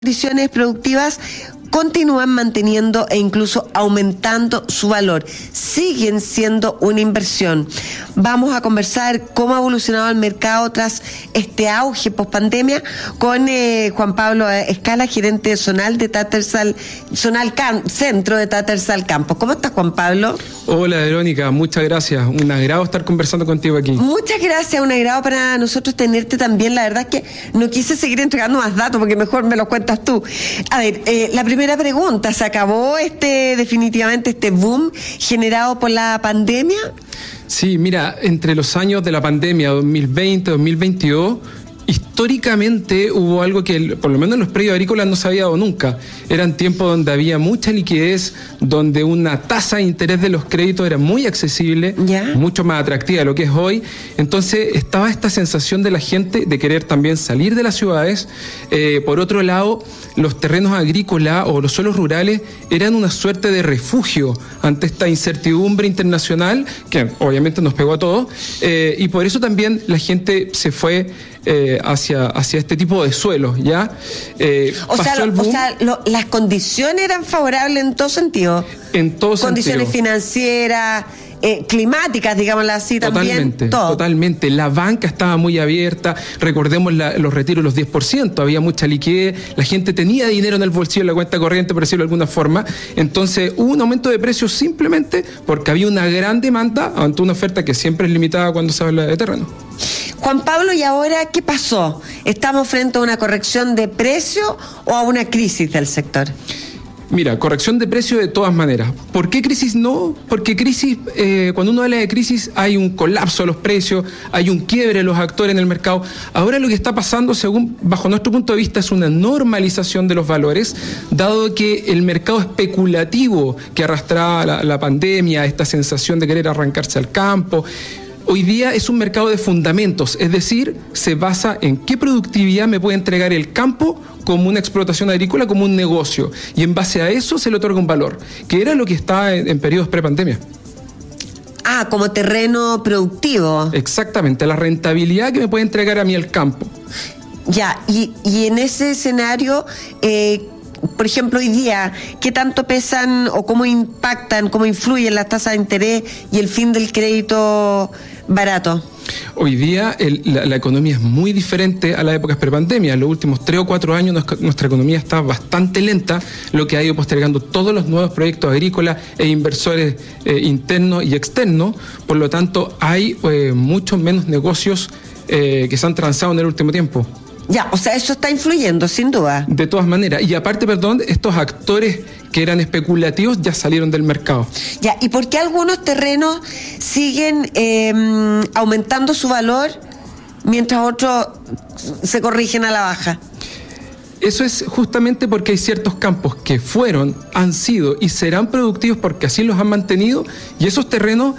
condiciones productivas continúan manteniendo e incluso aumentando su valor. Siguen siendo una inversión. Vamos a conversar cómo ha evolucionado el mercado tras este auge post-pandemia con Juan Pablo Escala, gerente zonal de Tattersall, centro de Tattersall Campos. ¿Cómo estás, Juan Pablo? Hola, Verónica, muchas gracias. Un agrado estar conversando contigo aquí. Muchas gracias, un agrado para nosotros tenerte también. La verdad es que no quise seguir entregando más datos porque mejor me los cuentas tú. A ver, la primera pregunta, ¿se acabó definitivamente este boom generado por la pandemia? Sí, mira, entre los años de la pandemia 2020, 2022, históricamente hubo algo que por lo menos en los predios agrícolas no se había dado nunca. Eran tiempos donde había mucha liquidez, donde una tasa de interés de los créditos era muy accesible, mucho más atractiva de lo que es hoy. Entonces estaba esta sensación de la gente de querer también salir de las ciudades. Por otro lado, los terrenos agrícolas o los suelos rurales eran una suerte de refugio ante esta incertidumbre internacional que obviamente nos pegó a todos, y por eso también la gente se fue hacia este tipo de suelos, ¿ya? Las condiciones eran favorables en todo sentido. En todo sentido. Condiciones financieras, climáticas, digámoslo así, también. Totalmente. La banca estaba muy abierta. Recordemos los retiros, los 10%. Había mucha liquidez. La gente tenía dinero en el bolsillo, en la cuenta corriente, por decirlo de alguna forma. Entonces, hubo un aumento de precios simplemente porque había una gran demanda ante una oferta que siempre es limitada cuando se habla de terreno. Juan Pablo, ¿y ahora qué pasó? ¿Estamos frente a una corrección de precio o a una crisis del sector? Mira, corrección de precio de todas maneras. ¿Por qué crisis no? Porque crisis, cuando uno habla de crisis, hay un colapso de los precios, hay un quiebre de los actores en el mercado. Ahora lo que está pasando, bajo nuestro punto de vista, es una normalización de los valores, dado que el mercado especulativo que arrastraba la pandemia, esta sensación de querer arrancarse al campo, hoy día es un mercado de fundamentos, es decir, se basa en qué productividad me puede entregar el campo como una explotación agrícola, como un negocio. Y en base a eso se le otorga un valor, que era lo que estaba en periodos pre-pandemia. Ah, como terreno productivo. Exactamente, la rentabilidad que me puede entregar a mí el campo. Ya, y en ese escenario, por ejemplo, hoy día, ¿qué tanto pesan o cómo impactan, cómo influyen las tasas de interés y el fin del crédito barato? Hoy día la economía es muy diferente a las épocas prepandemia. En los últimos 3 o 4 años nuestra economía está bastante lenta, lo que ha ido postergando todos los nuevos proyectos agrícolas e inversores internos y externos. Por lo tanto, hay muchos menos negocios que se han transado en el último tiempo. Ya, o sea, eso está influyendo, sin duda. De todas maneras. Y aparte, estos actores que eran especulativos ya salieron del mercado. Ya, ¿y por qué algunos terrenos siguen aumentando su valor mientras otros se corrigen a la baja? Eso es justamente porque hay ciertos campos que han sido y serán productivos porque así los han mantenido, y esos terrenos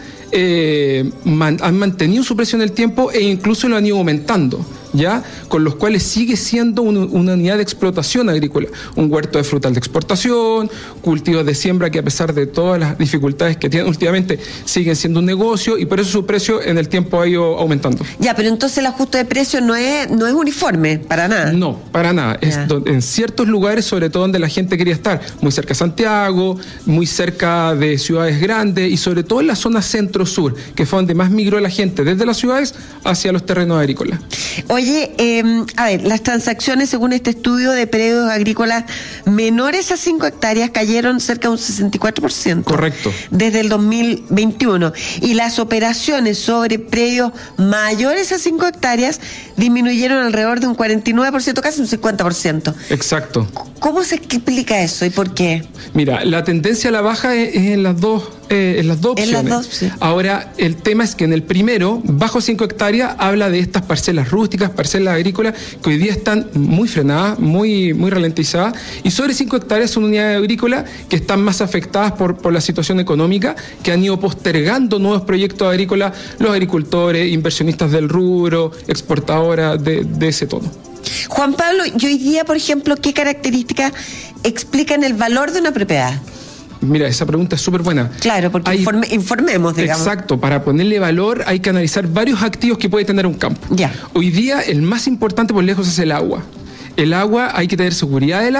han mantenido su precio en el tiempo e incluso lo han ido aumentando, ¿ya? Con los cuales sigue siendo una unidad de explotación agrícola, un huerto de frutal de exportación, cultivos de siembra que a pesar de todas las dificultades que tienen últimamente siguen siendo un negocio, y por eso su precio en el tiempo ha ido aumentando. Ya, pero entonces el ajuste de precio no es uniforme, para nada. No, para nada. Es en ciertos lugares, sobre todo donde la gente quería estar, muy cerca de Santiago, muy cerca de ciudades grandes y sobre todo en la zona centro-sur, que fue donde más migró la gente desde las ciudades hacia los terrenos agrícolas. Oye, a ver, las transacciones según este estudio de predios agrícolas menores a 5 hectáreas cayeron cerca de un 64%. Correcto. Desde el 2021. Y las operaciones sobre predios mayores a 5 hectáreas disminuyeron alrededor de un 49%, casi un 50%. Exacto. ¿Cómo se explica eso y por qué? Mira, la tendencia a la baja es en las dos opciones. En las dos, sí. Ahora, el tema es que en el primero, bajo 5 hectáreas, habla de estas parcelas rústicas, parcelas agrícolas, que hoy día están muy frenadas, muy ralentizadas, y sobre 5 hectáreas son unidades agrícolas que están más afectadas por la situación económica, que han ido postergando nuevos proyectos agrícolas, los agricultores, inversionistas del rubro, exportadoras de ese tono. Juan Pablo, y hoy día, por ejemplo, ¿qué características explican el valor de una propiedad? Mira, esa pregunta es súper buena. Claro, porque informemos, digamos. Exacto, para ponerle valor hay que analizar varios activos que puede tener un campo. Ya. Hoy día el más importante por lejos es el agua. El agua, hay que tener seguridad del